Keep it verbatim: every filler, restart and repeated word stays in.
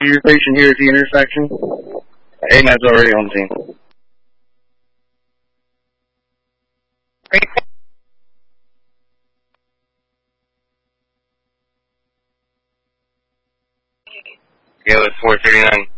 Your patient here at the intersection. A M A D's already on scene. Yeah, it's four thirty-nine.